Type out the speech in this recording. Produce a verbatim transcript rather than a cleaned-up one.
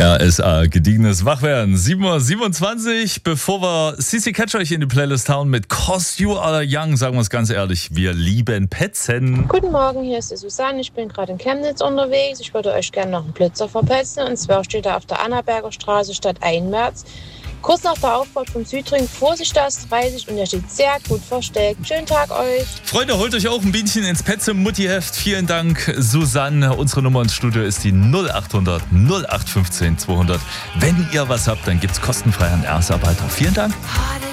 R S A, gediegenes Wachwerden. sieben Uhr siebenundzwanzig. Bevor wir Sissy Catch euch in die Playlist hauen mit Cause You Are Young, sagen wir es ganz ehrlich, wir lieben Petzen. Guten Morgen, hier ist die Susanne. Ich bin gerade in Chemnitz unterwegs. Ich würde euch gerne noch einen Blitzer verpetzen. Und zwar steht er auf der Annaberger Straße Stadt Einmärz. Kurz nach der Auffahrt vom Südring, Vorsicht, da ist dreißig und er steht sehr gut versteckt. Schönen Tag euch. Freunde, holt euch auch ein Bienchen ins Petze-Mutti-Heft. Vielen Dank, Susanne. Unsere Nummer ins Studio ist die null achthundert null acht fünfzehn zweihundert. Wenn ihr was habt, dann gibt's kostenfrei an R S A weiter. Vielen Dank.